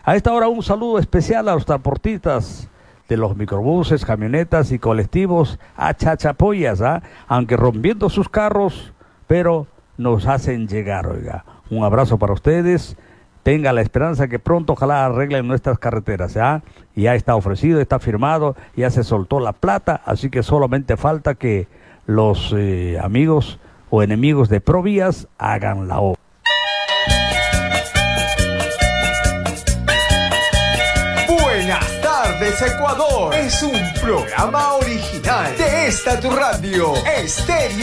A esta hora un saludo especial a los transportistas de los microbuses, camionetas y colectivos a Chachapoyas, aunque rompiendo sus carros, pero nos hacen llegar, oiga. Un abrazo para ustedes. Tenga la esperanza que pronto ojalá arreglen nuestras carreteras, Ya está ofrecido, está firmado, ya se soltó la plata, así que solamente falta que los amigos o enemigos de Provías hagan la obra. Buenas tardes, Ecuador. Es un programa original de esta tu radio, Estéreo